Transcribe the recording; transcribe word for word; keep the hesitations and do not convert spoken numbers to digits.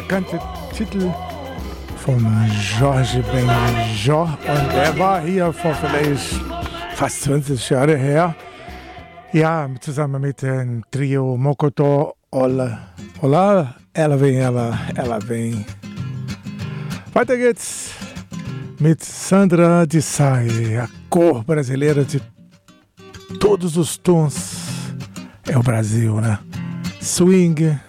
bekannte Titel von Jorge Benjor und er war hier vor vielleicht fast zwanzig Jahren her. Ja, zusammen mit dem Trio Mokoto, Olá, Olá, ela vem, ela, ela vem. Weiter geht's mit Sandra de Sá, a cor brasileira de todos os tons é o Brasil, né? Swing,